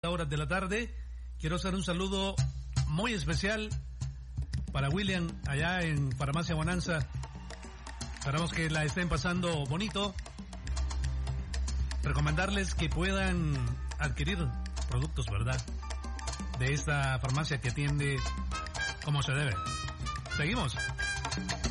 horas de la tarde. Quiero hacer un saludo muy especial para William allá en Farmacia Bonanza. Esperamos que la estén pasando bonito. Recomendarles que puedan adquirir productos, ¿verdad?, de esta farmacia que atiende como se debe. Seguimos.